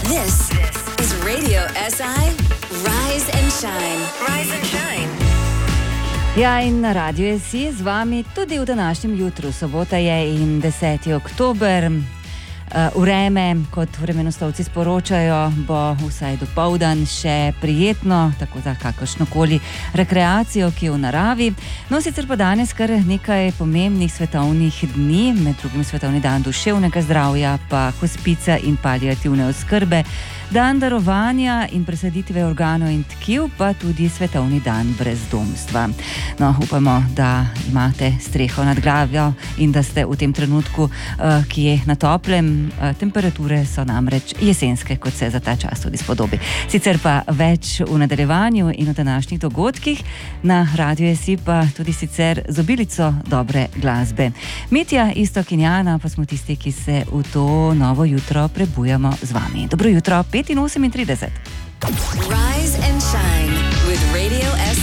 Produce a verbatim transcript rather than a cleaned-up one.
This is Radio S I, Rise and Shine. Rise and Shine. Ja, in na Radio S I z vami tudi v današnjem jutru. Sobota je in deseti oktober. Vreme, kot vremenoslovci sporočajo, bo vsaj dopoldan še prijetno, tako za kakršnokoli rekreacijo, ki je v naravi. No, sicer pa danes kar nekaj pomembnih svetovnih dni, med drugim svetovni dan duševnega zdravja, pa hospica in paliativne oskrbe, dan darovanja in presaditve organov in tkiv, pa tudi svetovni dan brezdomstva. No, upamo, da imate streho nad glavo in da ste v tem trenutku, ki je na toplem. Temperature so namreč jesenske, kot se za ta čas tudi spodobi. Sicer pa več v nadaljevanju in v današnjih dogodkih, na Radio S I pa tudi sicer z obilico dobre glasbe. Mitja, Iztok in Jana pa smo tisti, ki se v to novo jutro prebujamo z vami. Dobro jutro, pet in osemintrideset. Rise and Shine.